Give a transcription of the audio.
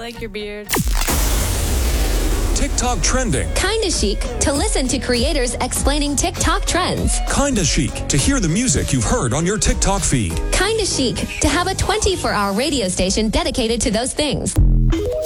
like your beard. TikTok trending. Kinda Chic to listen to creators explaining TikTok trends. Kinda Chic to hear the music you've heard on your TikTok feed. Kinda Chic to have a 24-hour radio station dedicated to those things.